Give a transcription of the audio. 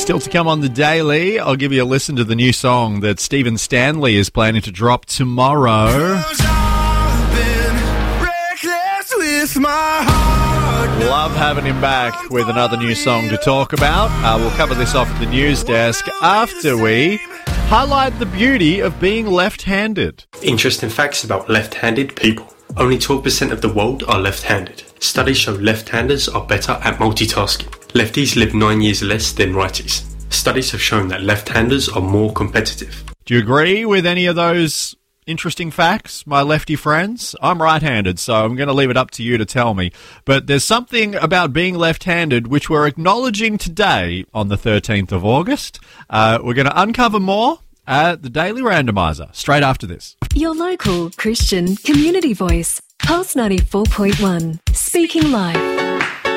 Still to come on the Daily, I'll give you a listen to the new song that Stephen Stanley is planning to drop tomorrow. Love having him back with another new song to talk about. We'll cover this off at the news desk after we highlight the beauty of being left-handed. Interesting facts about left-handed people. Only 12% of the world are left-handed. Studies show left-handers are better at multitasking. Lefties live 9 years less than righties. Studies have shown that left-handers are more competitive. Do you agree with any of those interesting facts, my lefty friends? I'm right-handed, so I'm going to leave it up to you to tell me. But there's something about being left-handed which we're acknowledging today on the 13th of August. We're going to uncover more at the Daily Randomizer straight after this. Your local Christian community voice, Pulse 94.1, speaking live.